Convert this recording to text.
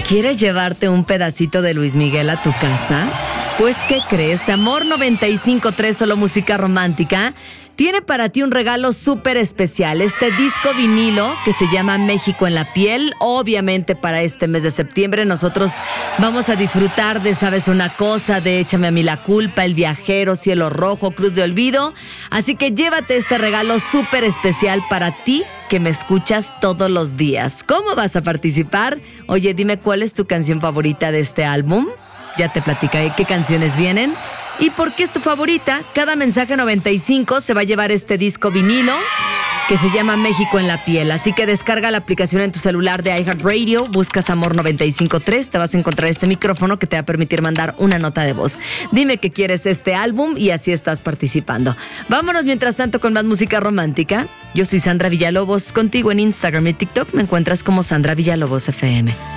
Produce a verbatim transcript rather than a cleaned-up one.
¿Quieres llevarte un pedacito de Luis Miguel a tu casa? Pues, ¿qué crees? Amor noventa y cinco punto tres, solo música romántica, tiene para ti un regalo súper especial. Este disco vinilo que se llama México en la piel. Obviamente para este mes de septiembre nosotros vamos a disfrutar de ¿Sabes una cosa?, de Échame a mí la culpa, El viajero, Cielo rojo, Cruz de olvido. Así que llévate este regalo súper especial para ti que me escuchas todos los días. ¿Cómo vas a participar? Oye, dime cuál es tu canción favorita de este álbum. Ya te platicaré qué canciones vienen y por qué es tu favorita. Cada mensaje noventa y cinco se va a llevar este disco vinilo que se llama México en la piel. Así que descarga la aplicación en tu celular de iHeartRadio, buscas Amor noventa y cinco punto tres, te vas a encontrar este micrófono que te va a permitir mandar una nota de voz. Dime que quieres este álbum y así estás participando. Vámonos mientras tanto con más música romántica. Yo soy Sandra Villalobos, contigo en Instagram y TikTok me encuentras como Sandra Villalobos F M.